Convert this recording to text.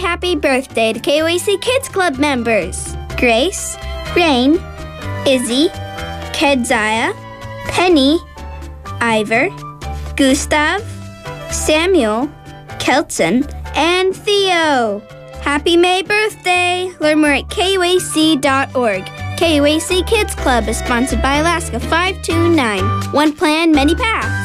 happy birthday to KOAC Kids Club members. Grace, Rain, Izzy, Kedziah, Penny, Ivor, Gustav, Samuel, Kelton, and Theo. Happy May birthday! Learn more at KOAC.org. KOAC Kids Club is sponsored by Alaska 529. One plan, many paths.